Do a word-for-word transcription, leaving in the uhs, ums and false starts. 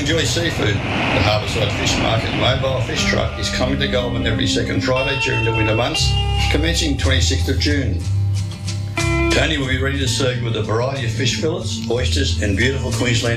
enjoy seafood, the Harbourside Fish Market mobile fish truck is coming to Goulburn every second Friday during the winter months, commencing twenty-sixth of June. Tony will be ready to serve you with a variety of fish fillets, oysters and beautiful Queensland